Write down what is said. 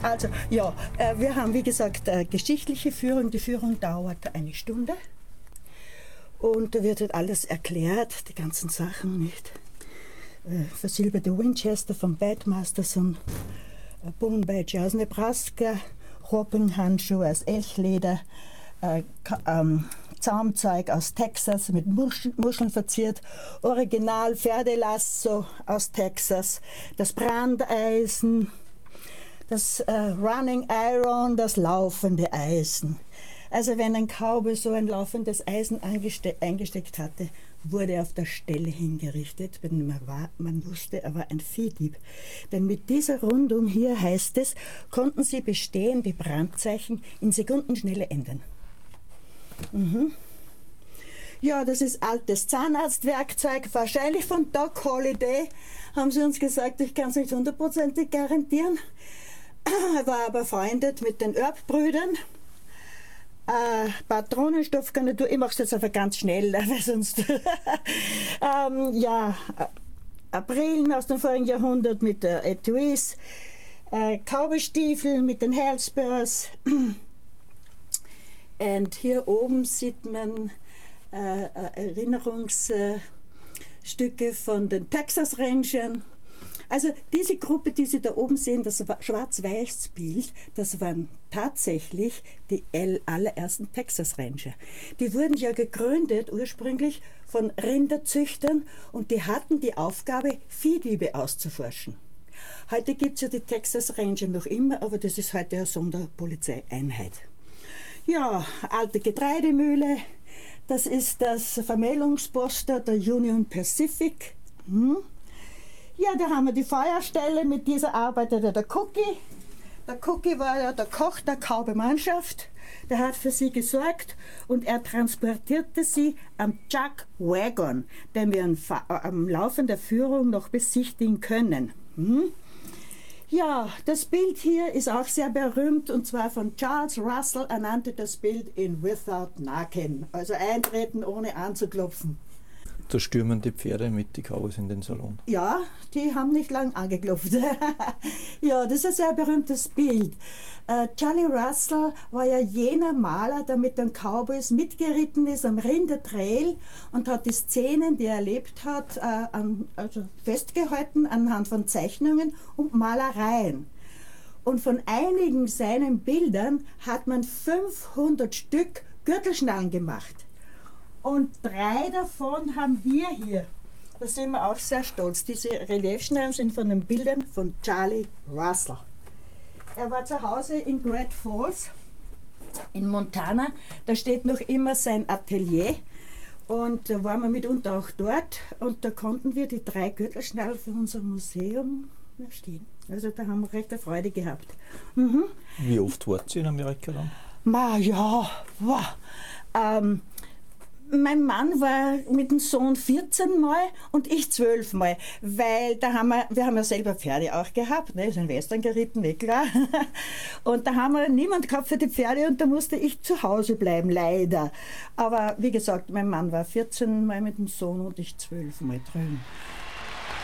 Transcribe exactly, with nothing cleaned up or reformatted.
Also, ja, äh, wir haben, wie gesagt, eine geschichtliche Führung. Die Führung dauert eine Stunde. Und da wird halt alles erklärt, die ganzen Sachen, nicht? Äh, versilberte Winchester von Badmasterson, äh, Bohnenbeitsche aus Nebraska, Robbenhandschuhe aus Elchleder, äh, ähm, Zaumzeug aus Texas mit Muscheln, Muscheln verziert, Original Pferdelasso aus Texas, das Brandeisen, das äh, Running Iron, das laufende Eisen. Also wenn ein Cowboy so ein laufendes Eisen eingeste eingesteckt hatte, wurde er auf der Stelle hingerichtet, wenn man, war, man wusste, er war ein Viehdieb. Denn mit dieser Rundung hier, heißt es, konnten sie bestehende Brandzeichen in Sekundenschnelle ändern. Mhm. Ja, das ist altes Zahnarztwerkzeug, wahrscheinlich von Doc Holliday, haben sie uns gesagt, ich kann es nicht hundertprozentig garantieren. Er war aber befreundet mit den Earp-Brüdern. Äh, Patronenstoffgarnitur, ich mache es jetzt einfach ganz schnell, weil sonst. ähm, ja, Brillen aus dem vorigen Jahrhundert mit der Etuis, äh, Cowboystiefel mit den Halsburs. Und hier oben sieht man äh, Erinnerungsstücke von den Texas Rangern. Also diese Gruppe, die Sie da oben sehen, das Schwarz-Weiß-Bild, das waren tatsächlich die allerersten Texas Ranger. Die wurden ja gegründet ursprünglich von Rinderzüchtern und die hatten die Aufgabe, Viehdiebe auszuforschen. Heute gibt es ja die Texas Ranger noch immer, aber das ist heute eine Sonderpolizeieinheit. Ja, alte Getreidemühle, das ist das Vermählungsposter der Union Pacific. Hm. Ja, da haben wir die Feuerstelle, mit dieser arbeitete der Cookie. Der Cookie war ja der Koch der Cowboy-Mannschaft, der hat für sie gesorgt und er transportierte sie am Chuck Wagon, den wir am Laufe der Führung noch besichtigen können. Hm? Ja, das Bild hier ist auch sehr berühmt und zwar von Charles Russell. Er nannte das Bild in Without Knocking, also eintreten ohne anzuklopfen. Da stürmen die Pferde mit die Cowboys in den Salon. Ja, die haben nicht lang angeklopft. Ja, das ist ein sehr berühmtes Bild. Äh, Charlie Russell war ja jener Maler, der mit den Cowboys mitgeritten ist am Rindertrail und hat die Szenen, die er erlebt hat, äh, an, also festgehalten anhand von Zeichnungen und Malereien. Und von einigen seinen Bildern hat man fünfhundert Stück Gürtelschnallen gemacht. Und drei davon haben wir hier. Da sind wir auch sehr stolz. Diese Reliefschnallen sind von den Bildern von Charlie Russell. Er war zu Hause in Great Falls in Montana. Da steht noch immer sein Atelier. Und da waren wir mitunter auch dort. Und da konnten wir die drei Gürtelschnallen für unser Museum stehen. Also da haben wir recht eine Freude gehabt. Mhm. Wie oft wart ihr in Amerika dann? Ma ja, wow. Ähm, Mein Mann war mit dem Sohn vierzehn Mal und ich zwölf Mal, weil da haben wir, wir haben ja selber Pferde auch gehabt, ne, sind Western geritten, eh klar. Und da haben wir niemand gehabt für die Pferde und da musste ich zu Hause bleiben, leider. Aber wie gesagt, mein Mann war vierzehn Mal mit dem Sohn und ich zwölf Mal drüben.